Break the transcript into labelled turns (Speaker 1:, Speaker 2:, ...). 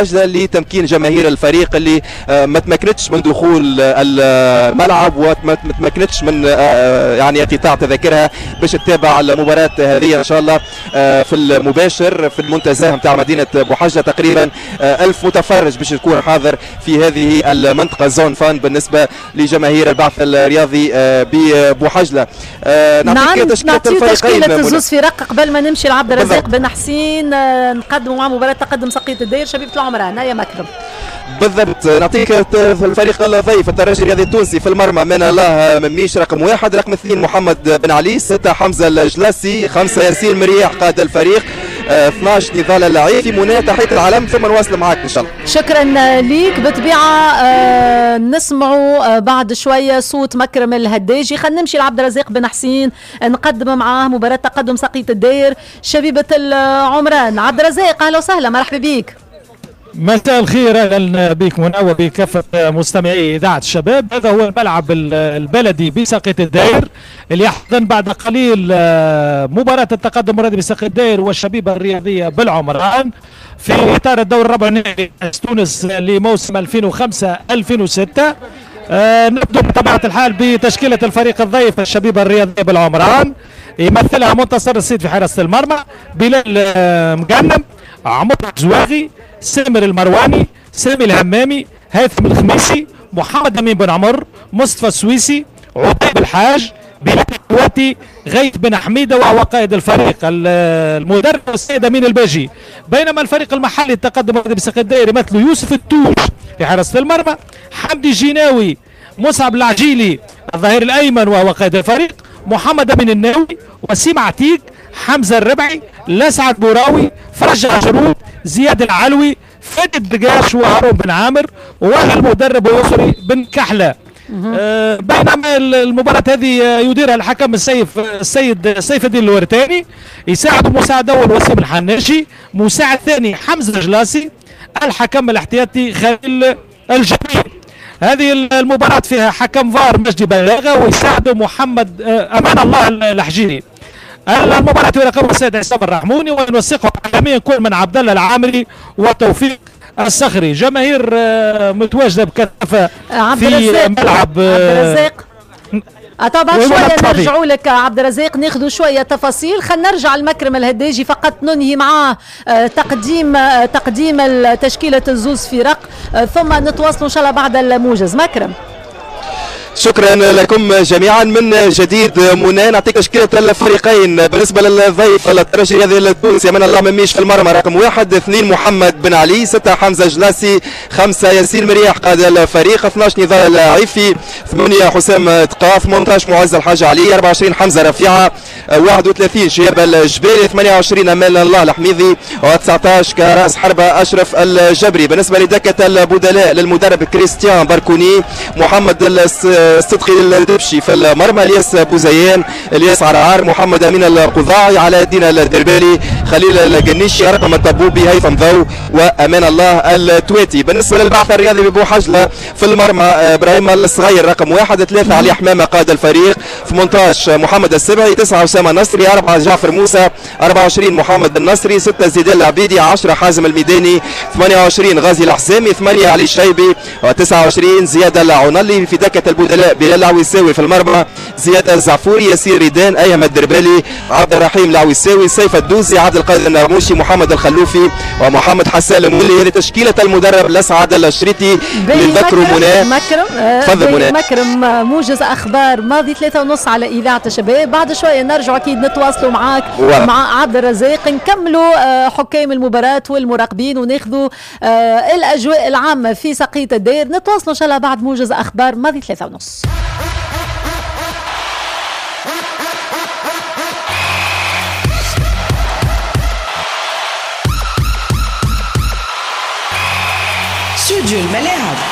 Speaker 1: بوحجله لتمكين جماهير الفريق اللي ما تمكنتش من دخول الملعب وما تمكنتش من يعني اقتطاع تذاكرها باش تتابع المباراه هذه ان شاء الله في المباشر في المنتزه نتاع مدينه بوحجله. تقريبا 1000 متفرج باش يكون حاضر في هذه المنطقه زون فان بالنسبه لجماهير البعث الرياضي ببوحجله.
Speaker 2: نعم تشكيله الزوز فرق قبل ما نمشي لعبد الرزاق بن حسين نقدموا مع مباراه تقدم سقيط الدير شبيبه العمران. يا مكرم
Speaker 1: بالضبط نعطيك الفريق الضيف الترجي الرياضي التونسي في المرمى من الله مميش رقم 1، رقم 2 محمد بن علي، 6 حمزه الجلاسي، 5 ياسين مريح قائد الفريق، 12 نضال العيفي. منى تحيه العلم ثم نواصل معاك ان شاء الله.
Speaker 2: شكرا ليك. بالطبيعه نسمعوا بعد شويه صوت مكرم الهداجي. خلينا نمشي لعبد الرزاق بن حسين نقدم معاه مباراه تقدم سقيط الدير شبيبه العمران. عبد الرزاق اهلا وسهلا مرحبا بك.
Speaker 3: مساء الخير، اهلا بك منى وبكافه مستمعي اذاعه الشباب. هذا هو الملعب البلدي بسقيط الدير اللي يحضن بعد قليل مباراه التقدم الرياضي بسقيط الدير والشبيبه الرياضيه بالعمران في اطار الدوري الرابع نهائي تونس لموسم 2005-2006. نبدو بطبيعه الحال بتشكيله الفريق الضيف الشبيبه الرياضيه بالعمران، يمثلها منتصر السيد في حراسه المرمى، بلال مقنم، عمر الزواغي، سامر المرواني، سامي الهمامي، هيثم الخميسي، محمد امين بن عمر، مصطفى السويسي، عطيب الحاج، بلال الكواتي، غيث بن حميده وهو قائد الفريق، المدرب السيد امين الباجي. بينما الفريق المحلي التقدم بسقيط الدير يمثل يوسف التوج في حراسه المرمى، حمدي الجيناوي، مصعب العجيلي الظهير الايمن وهو قائد الفريق، محمد امين الناوي، وسيم عتيق، حمزه الربعي، لسعد بوراوي، فرج عجرود، زياد العلوي، فادي الدقاش وهارون بن عامر، والمدرب يسري بن كحله. بينما المباراة هذه يديرها الحكم السيد سيف الدين الورتاني، يساعد مساعد اول وسيم الحناشي، مساعد ثاني حمزه الجلاسي، الحكم الاحتياطي خليل الجبري. هذه المباراة فيها حكم فار مجدي بلاغه ويساعده محمد امان الله الحجيري. المباراة يراقبها السيد عصام الرحموني ونوثقها عالميا كل من عبد الله العامري وتوفيق الصخري. جماهير متواجده بكثافه في ملعب
Speaker 2: عبد الرزاق. طبعا شويه نرجعوا لك عبد الرزاق ناخذوا شويه تفاصيل. خلينا نرجع لمكرم الهداجي فقط ننهي معاه تقديم تشكيله الزوز فرق ثم نتواصلوا ان شاء الله بعد الموجز. مكرم
Speaker 1: شكرا لكم جميعا من جديد. منى نعطيك تشكيله الفريقين. بالنسبه للضيف الترجي الرياضي التونسي من الله مميش في المرمى رقم 1، 2 محمد بن علي، 6 حمزه جلاسي، 5 ياسين مريح قائد الفريق، 12 نضال العيفي، 8 حسام تقاف، 18 معز الحاج علي، 24 حمزه رفيعه، 31 شهاب الجبيري، 28 امان الله الحميدي، و19 كراس حربه اشرف الجبري. بالنسبه لدكه البدلاء للمدرب كريستيان باركوني، محمد الصدقي الدبشي في المرمى، الياس بوزيان، الياس عرعار، محمد امين القضاعي، علاء الدين الدربالي، خليل الجنيشي، ارقم الطبوبي، هيثم ضو، وامان الله التواتي. بالنسبه للبعث الرياضي ببوحجله في المرمى ابراهيم الصغير رقم 1، 3 علي حمامه قائد الفريق، 18 محمد السبعي، 9 اسامه النصري، 4 جعفر موسى، 24 محمد النصري، 6 زيدان العبيدي، 10 حازم الميداني، 28 غازي الحزامي، 8 علي الشيبي، و29 زياد العنلي. في دكه البدلاء بلال العويساوي في المرمى، زياد الزعفوري، ياسين ريدان، ايهم الدربالي، عبد الرحيم العويساوي، سيف الدوزي، عبد القادر النرموشي، محمد الخلوفي، ومحمد حسان المولي. هذه تشكيله المدرب الاسعد الشريطي اللي نذكروا منى.
Speaker 2: تفضل منى. مكرم موجز اخبار ماضي 3:30 على اذاعه الشباب. بعد شويه نرجع اكيد نتواصلوا معاك مع عبد الرزاق نكملوا حكام المباراه والمراقبين وناخذوا الاجواء العامه في سقيط الدير. نتواصلوا ان شاء الله بعد موجز اخبار ماضي 3:30.
Speaker 4: استوديو الملاعب.